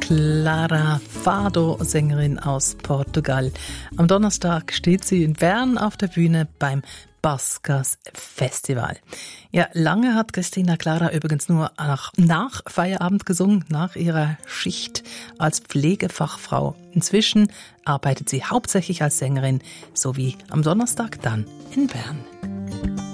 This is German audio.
Clara Fado, Sängerin aus Portugal. Am Donnerstag steht sie in Bern auf der Bühne beim Baskas Festival. Ja, lange hat Cristina Clara übrigens nur nach Feierabend gesungen, nach ihrer Schicht als Pflegefachfrau. Inzwischen arbeitet sie hauptsächlich als Sängerin, sowie am Donnerstag dann in Bern.